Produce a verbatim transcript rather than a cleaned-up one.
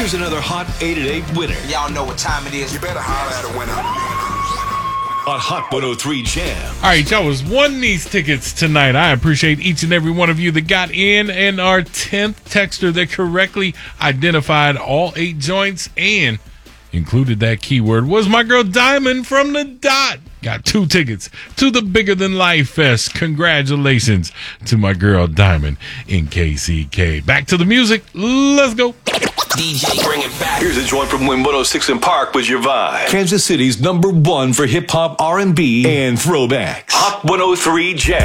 Here's another hot eight at eight winner. Y'all know what time it is. You better holler at a winner. On Hot one oh three Jam. All right, y'all was won these tickets tonight. I appreciate each and every one of you that got in, and our tenth texter that correctly identified all eight joints and included that keyword was my girl Diamond from the Dot. Got two tickets to the Bigger Than Life Fest. Congratulations to my girl Diamond in K C K. Back to the music. Let's go. D J, bring it back. Here's a joint from when one oh six in Park was your vibe. Kansas City's number one for hip hop, R and B, and throwbacks. Hot one oh three Jam.